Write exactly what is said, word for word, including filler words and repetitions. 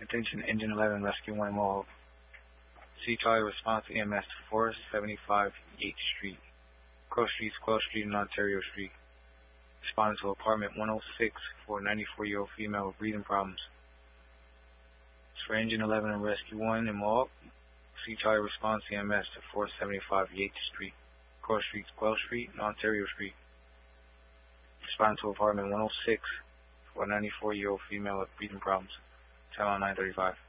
Attention, Engine eleven, Rescue one, Mohawk. C Charlie, response E M S to four seventy-five Yates Street, Cross Street, Squell Street, and Ontario Street. Responding to apartment one oh six for a ninety-four-year-old female with breathing problems. It's for Engine eleven and Rescue one in Mohawk. C Charlie, response E M S to four seventy-five Yates Street, Cross Street, Squell Street, and Ontario Street. Responding to apartment one oh six for a ninety-four-year-old female with breathing problems. Channel nine thirty-five.